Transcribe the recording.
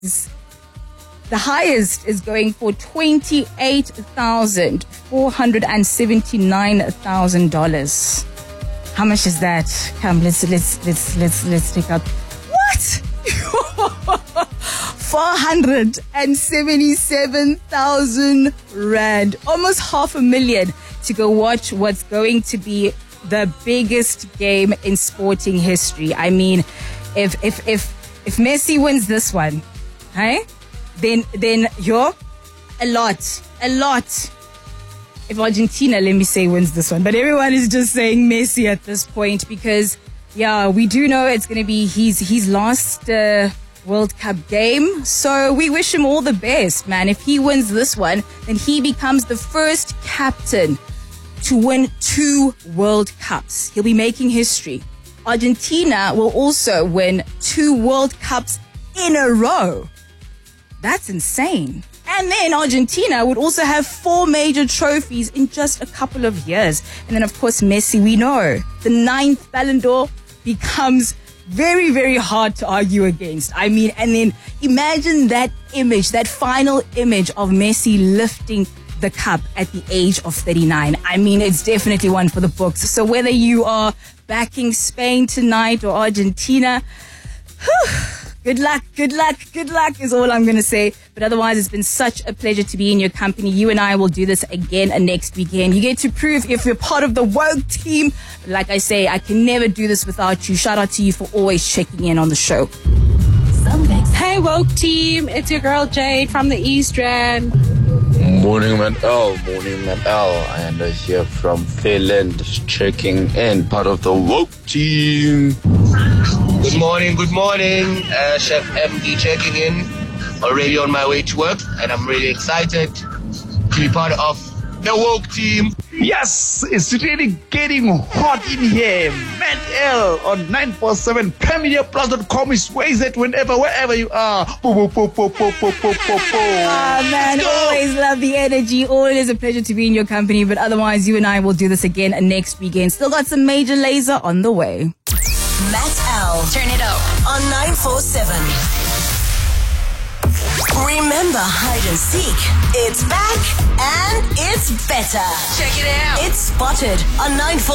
The highest is going for $28,479,000. How much is that? Come, let's take out. What? 477,000 rand. Almost $500,000 to go watch what's going to be the biggest game in sporting history. I mean, if Messi wins this one, hey, then you're a lot. If Argentina, let me say, wins this one, but everyone is just saying Messi at this point because, yeah, we do know it's going to be his last World Cup game. So we wish him all the best, man. If he wins this one, then he becomes the first captain to win 2 World Cups. He'll be making history. Argentina will also win 2 World Cups in a row. That's insane. And then Argentina would also have 4 major trophies in just a couple of years. And then, of course, Messi, we know the 9th Ballon d'Or becomes very, very hard to argue against. I mean, and then imagine that image, that final image of Messi lifting the cup at the age of 39. I mean, it's definitely one for the books. So whether you are backing Spain tonight or Argentina, good luck is all I'm going to say. But otherwise, it's been such a pleasure to be in your company. You and I will do this again next weekend. You get to prove if you're part of the woke team. Like I say, I can never do this without you. Shout out to you for always checking in on the show. Hey, woke team. It's your girl Jade from the East Rand. Morning, man L. And here from Finland, checking in, part of the woke team. Good morning. Chef MD checking in. Already on my way to work, and I'm really excited to be part of the woke team. Yes, it's really getting hot in here. Matt L on 947 PremierPlus.com is ways it wherever you are. Oh man, always love the energy. Always a pleasure to be in your company. But otherwise, you and I will do this again next weekend. Still got some major laser on the way. Matt L. Turn it up on 947. Remember hide and seek. It's back and it's better. Check it out. It's Spotted on 947.